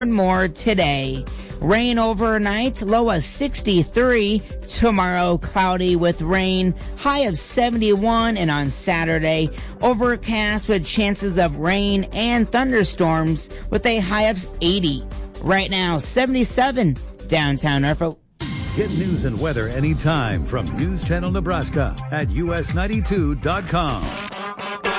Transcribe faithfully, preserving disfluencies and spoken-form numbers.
more today. Rain overnight, low of sixty-three. Tomorrow, cloudy with rain, high of seventy-one. And on Saturday, overcast with chances of rain and thunderstorms with a high of eighty. Right now, seventy-seven downtown Norfolk. Get news and weather anytime from News Channel Nebraska at U S ninety-two dot com.